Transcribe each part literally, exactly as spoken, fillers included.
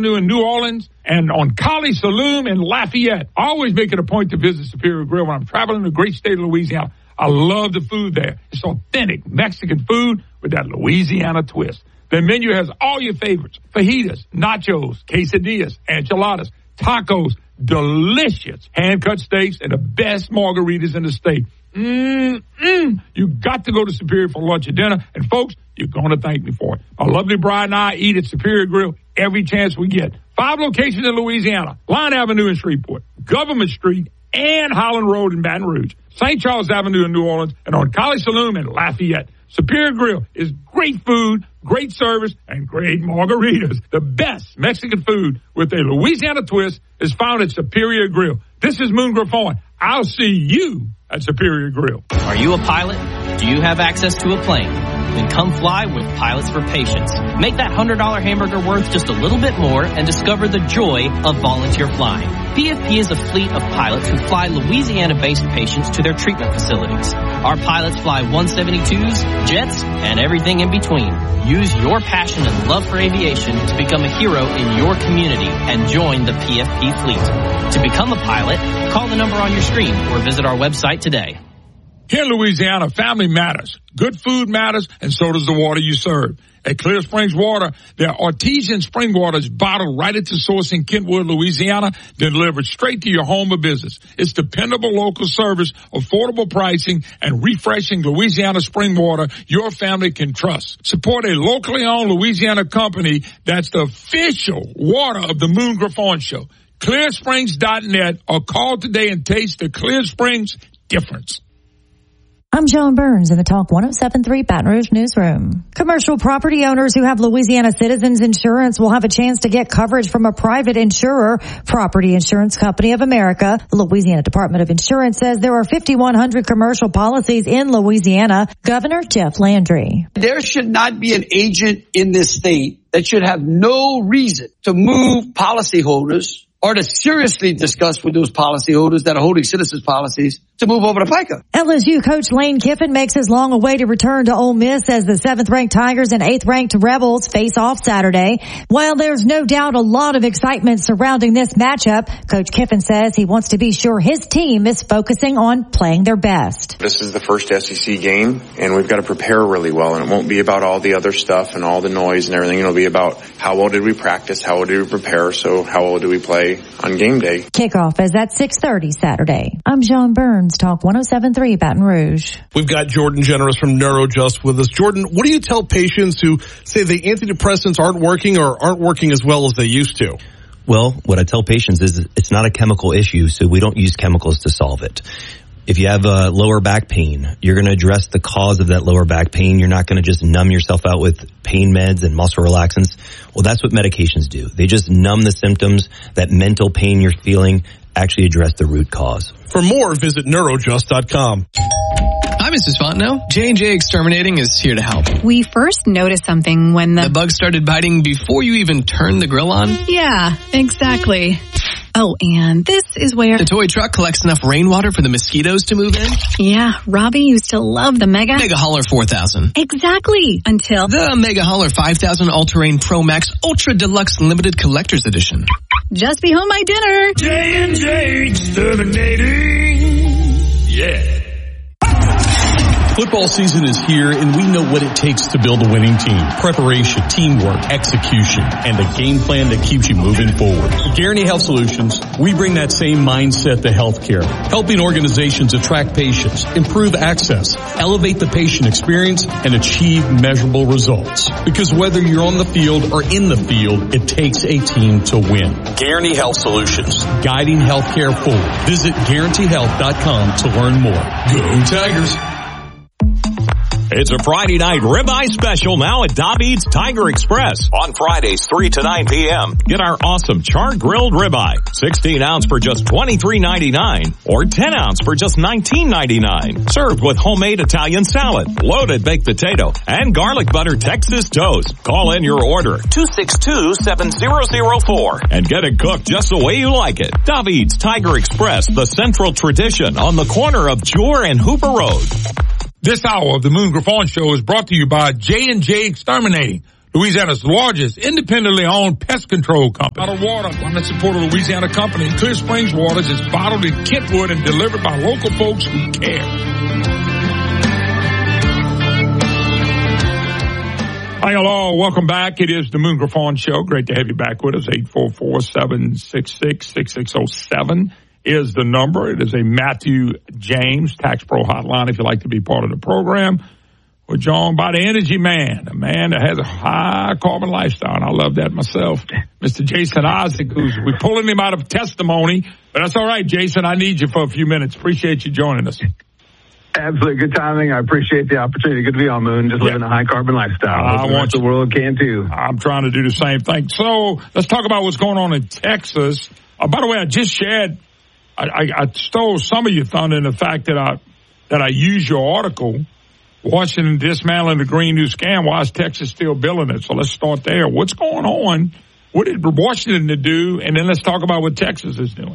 in New Orleans and on College Saloon in Lafayette. I always make it a point to visit Superior Grill when I'm traveling the great state of Louisiana. I love the food there. It's authentic Mexican food with that Louisiana twist. The menu has all your favorites: fajitas, nachos, quesadillas, enchiladas, tacos, delicious hand-cut steaks, and the best margaritas in the state. Mm-mm. You got to go to Superior for lunch or dinner. And, folks, you're going to thank me for it. My lovely bride and I eat at Superior Grill every chance we get. Five locations in Louisiana: Line Avenue in Shreveport, Government Street, and Holland Road in Baton Rouge, Saint Charles Avenue in New Orleans, and on College Saloon in Lafayette. Superior Grill is great food, great service, and great margaritas. The best Mexican food with a Louisiana twist is found at Superior Grill. This is Moon Griffon. I'll see you at Superior Grill. Are you a pilot? Do you have access to a plane? Then come fly with Pilots for Patients. Make that one hundred dollars hamburger worth just a little bit more and discover the joy of volunteer flying. P F P is a fleet of pilots who fly Louisiana-based patients to their treatment facilities. Our pilots fly one seventy-twos, jets, and everything in between. Use your passion and love for aviation to become a hero in your community and join the P F P fleet. To become a pilot, call the number on your screen or visit our website today. Here in Louisiana, family matters. Good food matters, and so does the water you serve. At Clear Springs Water, their artesian spring water is bottled right at the source in Kentwood, Louisiana, then delivered straight to your home or business. It's dependable local service, affordable pricing, and refreshing Louisiana spring water your family can trust. Support a locally owned Louisiana company that's the official water of the Moon Griffon Show. clear springs dot net, or call today and taste the Clear Springs difference. I'm Joan Burns in the Talk one oh seven point three Baton Rouge Newsroom. Commercial property owners who have Louisiana Citizens Insurance will have a chance to get coverage from a private insurer, Property Insurance Company of America. The Louisiana Department of Insurance says there are fifty-one hundred commercial policies in Louisiana. Governor Jeff Landry. There should not be an agent in this state that should have no reason to move policyholders or to seriously discuss with those policyholders that are holding citizens' policies to move over to PICA. L S U coach Lane Kiffin makes his long-awaited return to Ole Miss as the seventh-ranked Tigers and eighth-ranked Rebels face off Saturday. While there's no doubt a lot of excitement surrounding this matchup, Coach Kiffin says he wants to be sure his team is focusing on playing their best. This is the first S E C game, and we've got to prepare really well, and it won't be about all the other stuff and all the noise and everything. It'll be about how well did we practice, how well did we prepare, so how well do we play on game day. Kickoff is at six thirty Saturday. I'm Joan Burns, Talk one oh seven point three Baton Rouge. We've got Jordan Generous from NeuroJust with us. Jordan, what do you tell patients who say the antidepressants aren't working or aren't working as well as they used to? Well, what I tell patients is it's not a chemical issue, so we don't use chemicals to solve it. If you have uh, lower back pain, you're going to address the cause of that lower back pain. You're not going to just numb yourself out with pain meds and muscle relaxants. Well, that's what medications do. They just numb the symptoms. That mental pain you're feeling, actually address the root cause. For more, visit neurojust dot com. Hi, Missus Fontenot. J and J Exterminating is here to help. We first noticed something when the... The bug started biting before you even turned the grill on? Yeah, exactly. Oh, and this is where... The toy truck collects enough rainwater for the mosquitoes to move in? Yeah, Robbie used to love the Mega... Mega Hauler four thousand. Exactly, until... The Mega Hauler five thousand All-Terrain Pro Max Ultra Deluxe Limited Collector's Edition. Just be home my dinner. J and J Exterminating. Yeah. Football season is here, and we know what it takes to build a winning team. Preparation, teamwork, execution, and a game plan that keeps you moving forward. At Guarantee Health Solutions, we bring that same mindset to healthcare, helping organizations attract patients, improve access, elevate the patient experience, and achieve measurable results. Because whether you're on the field or in the field, it takes a team to win. Guarantee Health Solutions, guiding healthcare forward. Visit guarantee health dot com to learn more. Go Tigers! It's a Friday night ribeye special now at David's Tiger Express. On Fridays, three to nine p.m. Get our awesome char-grilled ribeye. sixteen ounce for just twenty-three ninety-nine or ten ounce for just nineteen ninety-nine. Served with homemade Italian salad, loaded baked potato, and garlic butter Texas toast. Call in your order, two six two, seven zero zero four, and get it cooked just the way you like it. David's Tiger Express, the central tradition on the corner of Jewar and Hooper Road. This hour of the Moon Griffon Show is brought to you by J and J Exterminating. Louisiana's largest independently owned pest control company. Bottled water, one that supported a Louisiana company. Clear Springs Waters is bottled in Kentwood and delivered by local folks who care. Hi, hello. Welcome back. It is the Moon Griffon Show. Great to have you back with us. eight four four, seven six six, six six zero seven is the number. It is a Matthew James Tax Pro hotline if you'd like to be part of the program. We're joined by the energy man, a man that has a high carbon lifestyle, and I love that myself. Mister Jason Isaac, who's we're pulling him out of testimony, but that's all right, Jason. I need you for a few minutes. Appreciate you joining us. Absolutely. Good timing. I appreciate the opportunity. Good to be on Moon, just yeah. living a high carbon lifestyle. I the want you, the world can too. I'm trying to do the same thing. So let's talk about what's going on in Texas. Uh, by the way, I just shared, I, I, I stole some of your thunder in the fact that I, that I used your article, Washington dismantling the Green New Scam. Why is Texas still building it? So let's start there. What's going on? What did Washington do? And then let's talk about what Texas is doing.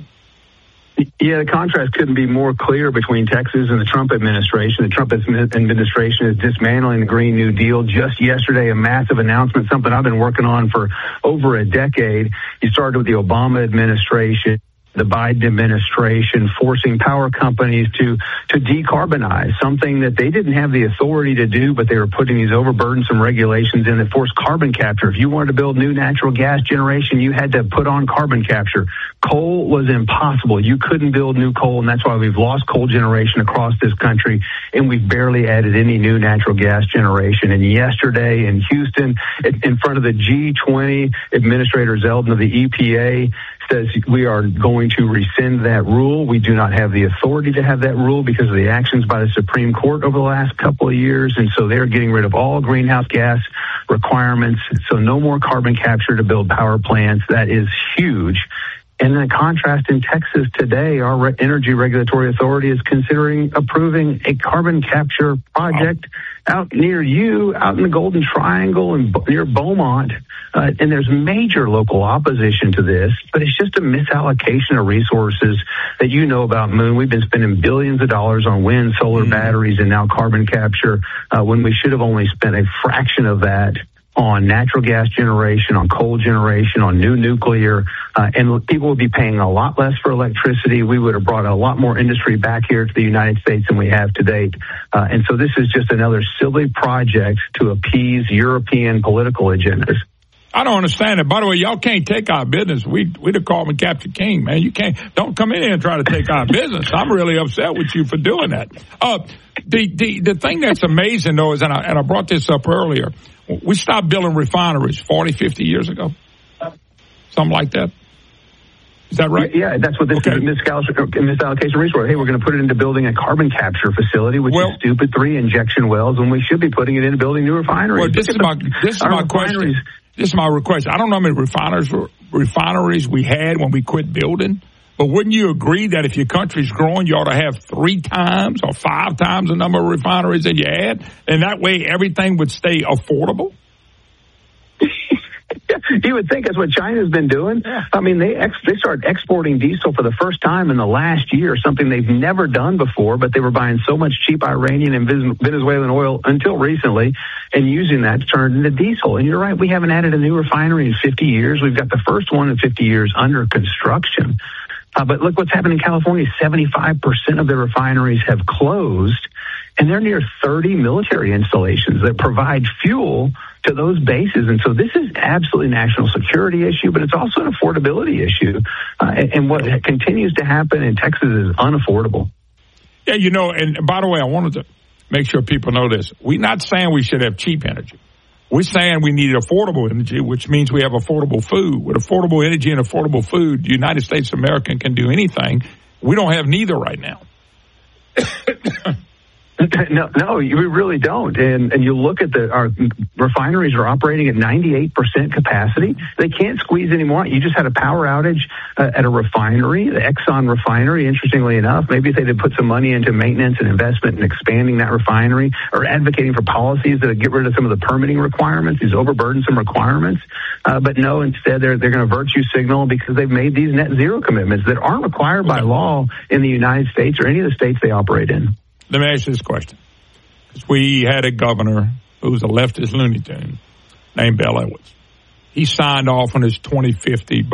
Yeah, the contrast couldn't be more clear between Texas and the Trump administration. The Trump administration is dismantling the Green New Deal. Just yesterday, a massive announcement, something I've been working on for over a decade. You started with the Obama administration, the Biden administration, forcing power companies to to decarbonize, something that they didn't have the authority to do, but they were putting these overburdensome regulations in that forced carbon capture. If you wanted to build new natural gas generation, you had to put on carbon capture. Coal was impossible. You couldn't build new coal, and that's why we've lost coal generation across this country, and we've barely added any new natural gas generation. And yesterday in Houston, in front of the G twenty, Administrator Zeldin of the E P A says we are going to rescind that rule. We do not have the authority to have that rule because of the actions by the Supreme Court over the last couple of years. And so they're getting rid of all greenhouse gas requirements. So no more carbon capture to build power plants. That is huge. And in contrast, in Texas today, our Energy Regulatory Authority is considering approving a carbon capture project out near you, out in the Golden Triangle and near Beaumont. Uh, and there's major local opposition to this, but it's just a misallocation of resources that you know about, Moon. We've been spending billions of dollars on wind, solar mm-hmm. batteries, and now carbon capture, uh, when we should have only spent a fraction of that on natural gas generation, on coal generation, on new nuclear, uh, and people would be paying a lot less for electricity. We would have brought a lot more industry back here to the United States than we have to date. Uh, and so this is just another silly project to appease European political agendas. I don't understand it. By the way, y'all can't take our business. We we the carbon capture king, man. You can't. Don't come in here and try to take our business. I'm really upset with you for doing that. Uh, the the the thing that's amazing though is, and I, and I brought this up earlier, we stopped building refineries forty, fifty years ago, something like that. Is that right? Yeah, that's what this okay. is, misallocation resource. Hey, we're going to put it into building a carbon capture facility, which well, is stupid, three injection wells, when we should be putting it into building new refineries. Well, this is my this is my question. This is my request. I don't know how many refineries refineries we had when we quit building, but wouldn't you agree that if your country's growing, you ought to have three times or five times the number of refineries that you had, and that way everything would stay affordable? You would think that's what China's been doing. Yeah. I mean, they ex- they started exporting diesel for the first time in the last year, something they've never done before, but they were buying so much cheap Iranian and Venezuelan oil until recently and using that to turn it into diesel. And you're right, we haven't added a new refinery in fifty years. We've got the first one in fifty years under construction. Uh, but look what's happened in California. seventy-five percent of the refineries have closed, and they're near thirty military installations that provide fuel to those bases. And so this is absolutely a national security issue, but it's also an affordability issue. Uh, and, and what continues to happen in Texas is unaffordable. Yeah, you know, and by the way, I wanted to make sure people know this. We're not saying we should have cheap energy. We're saying we need affordable energy, which means we have affordable food. With affordable energy and affordable food, the United States of America can do anything. We don't have neither right now. No, no, we really don't. And and you look at the our refineries are operating at ninety-eight percent capacity. They can't squeeze any more. You just had a power outage uh, at a refinery, the Exxon refinery. Interestingly enough, maybe if they had put some money into maintenance and investment and expanding that refinery, or advocating for policies that would get rid of some of the permitting requirements, these overburdensome requirements. Uh, but no, instead they're they're going to virtue signal because they've made these net zero commitments that aren't required by law in the United States or any of the states they operate in. Let me ask you this question. Because we had a governor who was a leftist Looney Tune named Bell Edwards. He signed off on his twenty fifty